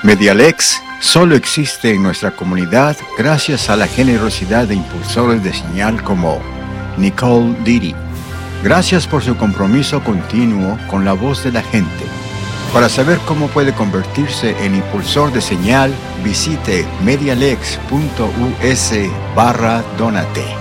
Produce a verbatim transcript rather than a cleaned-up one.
Medialex solo existe en nuestra comunidad gracias a la generosidad de impulsores de señal como Nicole Didi. Gracias por su compromiso continuo con la voz de la gente. Para saber cómo puede convertirse en impulsor de señal, visite medialex punto us barra donate.